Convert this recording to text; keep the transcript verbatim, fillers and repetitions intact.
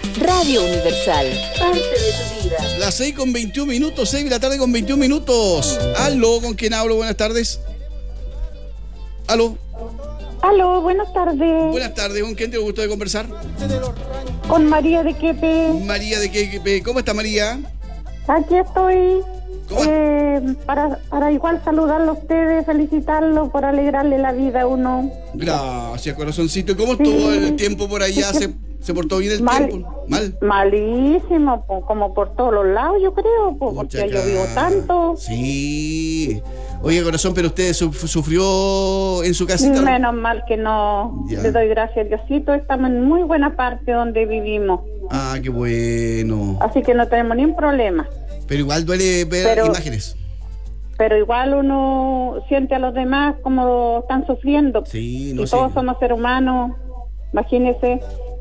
Radio Universal, parte de tu vida. Las seis con veintiún minutos, seis de la tarde con veintiún minutos. Aló, ¿con quién hablo? Buenas tardes. Aló. Aló, buenas tardes. Buenas tardes, ¿con quién te gusta de conversar? Con María de Quepe. María de Quepe, ¿cómo está María? Aquí estoy ¿Cómo? eh, para, para igual saludarlo a ustedes, felicitarlo por alegrarle la vida a uno. Gracias, corazoncito. ¿Y cómo Sí. estuvo el tiempo por allá? ¿Se, se portó bien el Mal. tiempo? ¿Mal? Malísimo, po, como por todos los lados, yo creo, po, porque ha Mucha llovido ca- tanto. Sí. Oye, corazón, pero usted su- sufrió en su casita. Menos mal que no. Ya. Le doy gracias a Diosito. Estamos en muy buena parte donde vivimos, Ah, qué bueno. así que no tenemos ni un problema. Pero igual duele ver Pero- imágenes. Pero igual uno siente a los demás como están sufriendo. Sí, no y sé. todos somos seres humanos, imagínese.